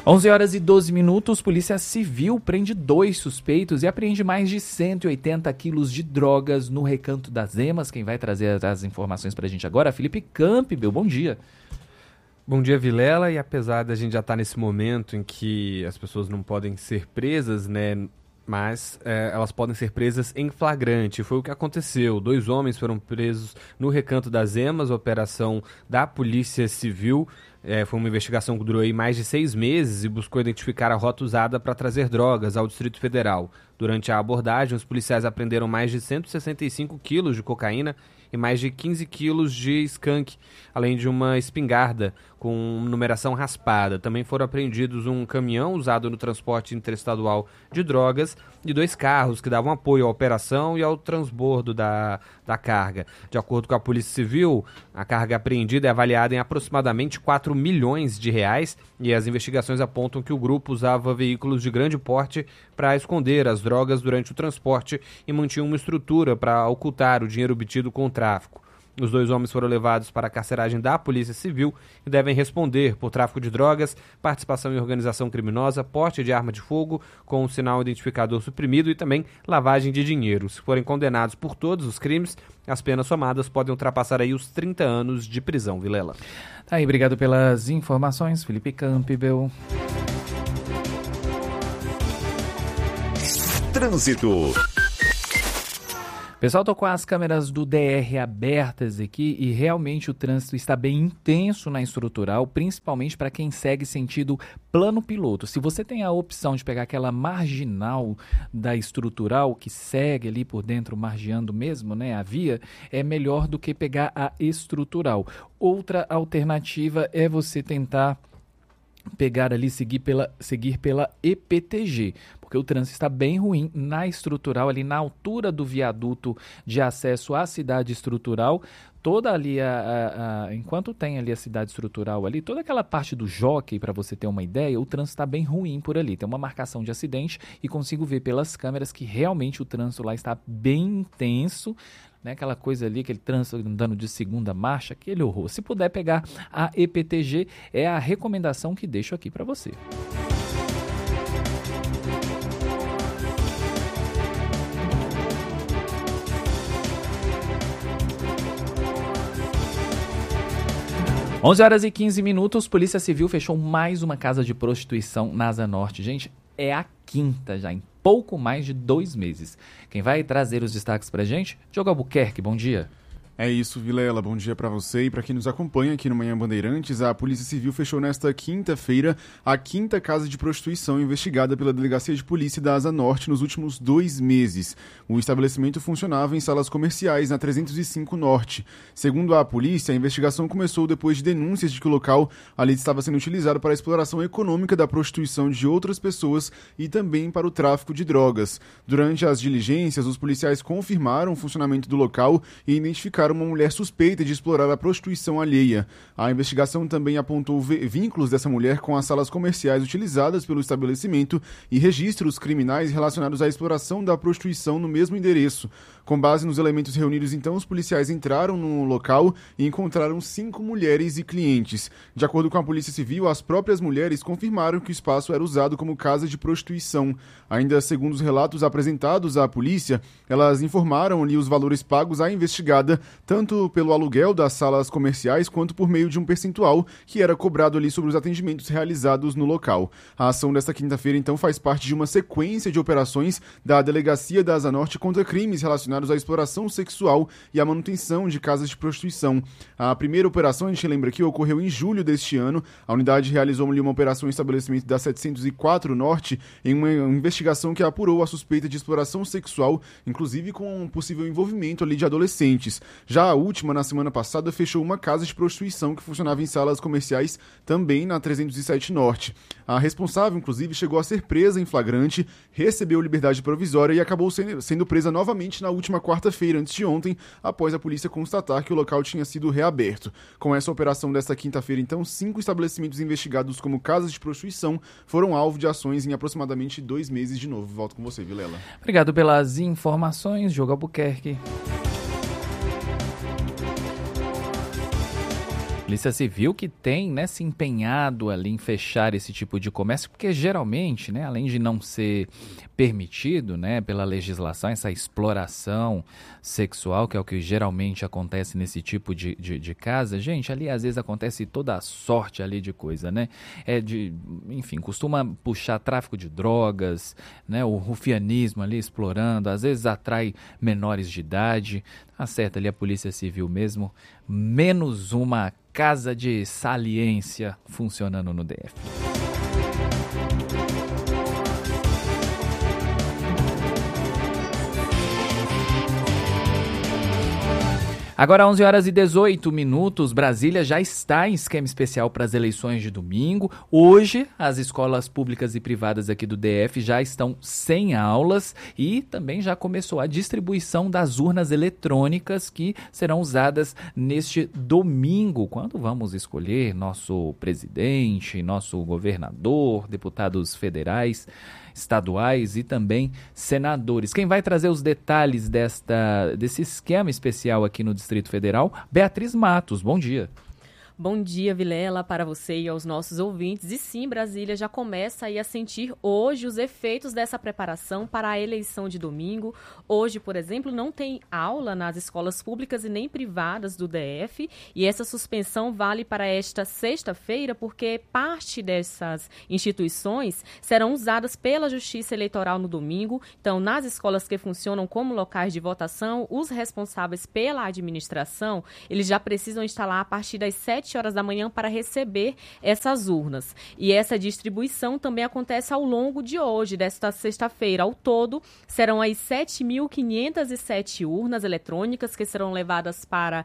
11 horas e 12 minutos, Polícia Civil prende 2 suspeitos e apreende mais de 180 quilos de drogas no Recanto das Emas. Quem vai trazer as informações pra gente agora é Felipe Campbell. Bom dia. Bom dia, Vilela. E apesar da gente já estar nesse momento em que as pessoas não podem ser presas, né? Mas elas podem ser presas em flagrante. Foi o que aconteceu. 2 homens foram presos no Recanto das Emas, operação da Polícia Civil. Foi uma investigação que durou aí mais de 6 meses e buscou identificar a rota usada para trazer drogas ao Distrito Federal. Durante a abordagem, os policiais apreenderam mais de 165 quilos de cocaína e mais de 15 quilos de skunk, além de uma espingarda com numeração raspada. Também foram apreendidos um caminhão usado no transporte interestadual de drogas e 2 carros que davam apoio à operação e ao transbordo da carga. De acordo com a Polícia Civil, a carga apreendida é avaliada em aproximadamente 4 milhões de reais e as investigações apontam que o grupo usava veículos de grande porte para esconder as drogas durante o transporte e mantinha uma estrutura para ocultar o dinheiro obtido com o tráfico. Os 2 homens foram levados para a carceragem da Polícia Civil e devem responder por tráfico de drogas, participação em organização criminosa, porte de arma de fogo com um sinal identificador suprimido e também lavagem de dinheiro. Se forem condenados por todos os crimes, as penas somadas podem ultrapassar aí os 30 anos de prisão, Vilela. Tá aí, obrigado pelas informações, Felipe Campbell. Trânsito. O pessoal tô com as câmeras do DR abertas aqui e realmente o trânsito está bem intenso na estrutural, principalmente para quem segue sentido plano piloto. Se você tem a opção de pegar aquela marginal da estrutural que segue ali por dentro, margeando mesmo, né, a via, é melhor do que pegar a estrutural. Outra alternativa é você tentar pegar ali, seguir pela EPTG, porque o trânsito está bem ruim na estrutural, ali na altura do viaduto de acesso à cidade estrutural, toda ali, enquanto tem ali a cidade estrutural ali, toda aquela parte do Jockey, para você ter uma ideia, o trânsito está bem ruim por ali, tem uma marcação de acidente e consigo ver pelas câmeras que realmente o trânsito lá está bem intenso, né? Aquela coisa ali, aquele trânsito andando de segunda marcha, aquele horror. Se puder pegar a EPTG, é a recomendação que deixo aqui para você. Onze horas e 15 minutos, Polícia Civil fechou mais uma casa de prostituição na Asa Norte. Gente, é a 5ª já, em pouco mais de 2 meses. Quem vai trazer os destaques pra gente? Diogo Albuquerque, bom dia. É isso, Vilela. Bom dia para você e para quem nos acompanha aqui no Manhã Bandeirantes. A Polícia Civil fechou nesta quinta-feira a 5ª casa de prostituição investigada pela Delegacia de Polícia da Asa Norte nos últimos 2 meses. O estabelecimento funcionava em salas comerciais na 305 Norte. Segundo a polícia, a investigação começou depois de denúncias de que o local ali estava sendo utilizado para a exploração econômica da prostituição de outras pessoas e também para o tráfico de drogas. Durante as diligências, os policiais confirmaram o funcionamento do local e identificaram uma mulher suspeita de explorar a prostituição alheia. A investigação também apontou vínculos dessa mulher com as salas comerciais utilizadas pelo estabelecimento e registros criminais relacionados à exploração da prostituição no mesmo endereço. Com base nos elementos reunidos, então, os policiais entraram no local e encontraram 5 mulheres e clientes. De acordo com a Polícia Civil, as próprias mulheres confirmaram que o espaço era usado como casa de prostituição. Ainda segundo os relatos apresentados à polícia, elas informaram ali os valores pagos à investigada, tanto pelo aluguel das salas comerciais quanto por meio de um percentual que era cobrado ali sobre os atendimentos realizados no local. A ação desta quinta-feira, então, faz parte de uma sequência de operações da Delegacia da Asa Norte contra crimes relacionados à exploração sexual e à manutenção de casas de prostituição. A primeira operação, a gente lembra que ocorreu em julho deste ano. A unidade realizou ali uma operação em estabelecimento da 704 Norte em uma investigação que apurou a suspeita de exploração sexual, inclusive com um possível envolvimento ali de adolescentes. Já a última, na semana passada, fechou uma casa de prostituição que funcionava em salas comerciais também na 307 Norte. A responsável, inclusive, chegou a ser presa em flagrante, recebeu liberdade provisória e acabou sendo presa novamente na última quarta-feira, antes de ontem, após a polícia constatar que o local tinha sido reaberto. Com essa operação desta quinta-feira, então, 5 estabelecimentos investigados como casas de prostituição foram alvo de ações em aproximadamente 2 meses de novo. Volto com você, Vilela. Obrigado pelas informações, Diogo Albuquerque. Polícia Civil que tem, né, se empenhado ali em fechar esse tipo de comércio, porque geralmente, né, além de não ser permitido, né, pela legislação, essa exploração sexual, que é o que geralmente acontece nesse tipo de casa, gente, ali às vezes acontece toda a sorte ali de coisa, né, enfim, costuma puxar tráfico de drogas, né, o rufianismo ali explorando, às vezes atrai menores de idade, acerta ali a Polícia Civil mesmo, menos uma casa de saliência funcionando no DF. Agora 11 horas e 18 minutos, Brasília já está em esquema especial para as eleições de domingo. Hoje, as escolas públicas e privadas aqui do DF já estão sem aulas e também já começou a distribuição das urnas eletrônicas que serão usadas neste domingo, quando vamos escolher nosso presidente, nosso governador, deputados federais, estaduais e também senadores. Quem vai trazer os detalhes desse esquema especial aqui no Distrito Federal? Beatriz Matos, bom dia. Bom dia, Vilela, para você e aos nossos ouvintes. E sim, Brasília já começa aí a sentir hoje os efeitos dessa preparação para a eleição de domingo. Hoje, por exemplo, não tem aula nas escolas públicas e nem privadas do DF. E essa suspensão vale para esta sexta-feira, porque parte dessas instituições serão usadas pela Justiça Eleitoral no domingo. Então, nas escolas que funcionam como locais de votação, os responsáveis pela administração, eles já precisam estar lá a partir das 7 horas da manhã para receber essas urnas. E essa distribuição também acontece ao longo de hoje, desta sexta-feira. Ao todo, serão aí 7.507 urnas eletrônicas que serão levadas para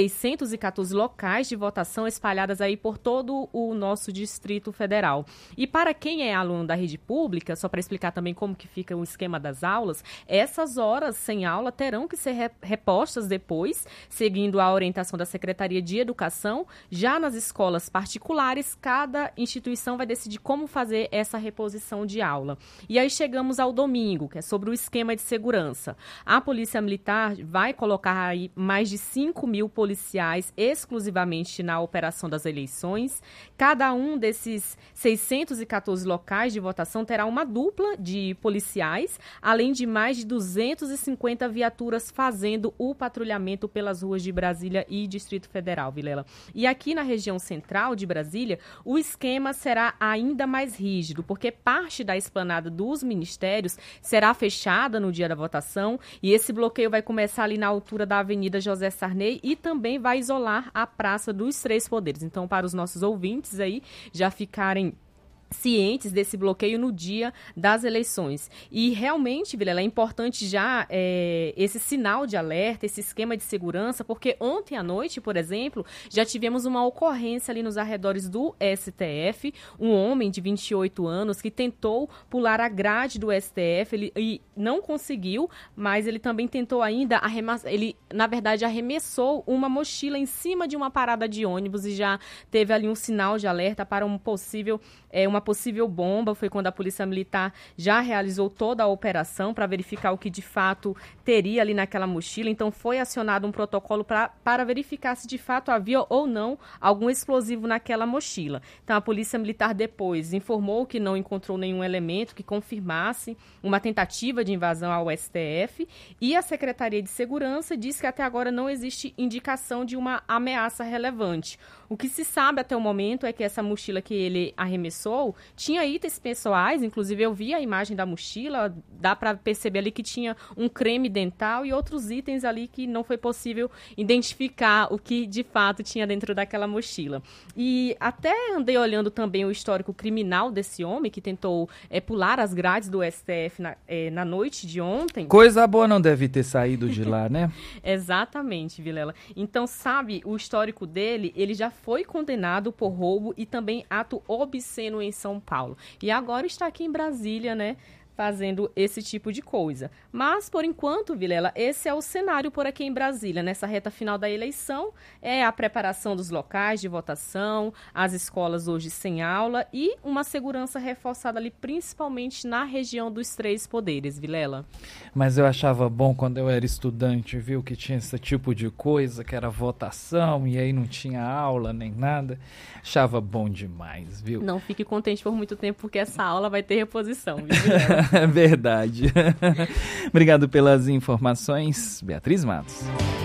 614 locais de votação espalhadas aí por todo o nosso Distrito Federal. E para quem é aluno da rede pública, só para explicar também como que fica o esquema das aulas, essas horas sem aula terão que ser repostas depois, seguindo a orientação da Secretaria de Educação. Já nas escolas particulares, cada instituição vai decidir como fazer essa reposição de aula. E aí chegamos ao domingo, que é sobre o esquema de segurança. A Polícia Militar vai colocar aí mais de 5.000 policiais exclusivamente na operação das eleições. Cada um desses 614 locais de votação terá uma dupla de policiais, além de mais de 250 viaturas fazendo o patrulhamento pelas ruas de Brasília e Distrito Federal, Vilela. E aqui na região central de Brasília, o esquema será ainda mais rígido, porque parte da esplanada dos ministérios será fechada no dia da votação e esse bloqueio vai começar ali na altura da Avenida José Sarney e também vai isolar a Praça dos Três Poderes. Então, para os nossos ouvintes aí já ficarem cientes desse bloqueio no dia das eleições. E realmente, Vilela, é importante já esse sinal de alerta, esse esquema de segurança, porque ontem à noite, por exemplo, já tivemos uma ocorrência ali nos arredores do STF, um homem de 28 anos que tentou pular a grade do STF e não conseguiu, mas ele também tentou ainda, ele na verdade arremessou uma mochila em cima de uma parada de ônibus e já teve ali um sinal de alerta para uma possível bomba. Foi quando a Polícia Militar já realizou toda a operação para verificar o que de fato teria ali naquela mochila. Então foi acionado um protocolo para verificar se de fato havia ou não algum explosivo naquela mochila. Então a Polícia Militar depois informou que não encontrou nenhum elemento que confirmasse uma tentativa de invasão ao STF e a Secretaria de Segurança disse que até agora não existe indicação de uma ameaça relevante. O que se sabe até o momento é que essa mochila que ele arremessou tinha itens pessoais, inclusive eu vi a imagem da mochila, dá para perceber ali que tinha um creme dental e outros itens ali que não foi possível identificar o que de fato tinha dentro daquela mochila. E até andei olhando também o histórico criminal desse homem que tentou pular as grades do STF na noite de ontem. Coisa boa não deve ter saído de lá, né? Exatamente, Vilela. Então, sabe, o histórico dele, ele já foi condenado por roubo e também ato obsceno em São Paulo. E agora está aqui em Brasília, né, fazendo esse tipo de coisa. Mas, por enquanto, Vilela, esse é o cenário por aqui em Brasília. Nessa reta final da eleição, é a preparação dos locais de votação, as escolas hoje sem aula e uma segurança reforçada ali, principalmente na região dos 3 poderes, Vilela. Mas eu achava bom quando eu era estudante, viu, que tinha esse tipo de coisa, que era votação, e aí não tinha aula nem nada. Achava bom demais, viu? Não fique contente por muito tempo, porque essa aula vai ter reposição, viu, Vilela? É verdade. Obrigado pelas informações, Beatriz Matos.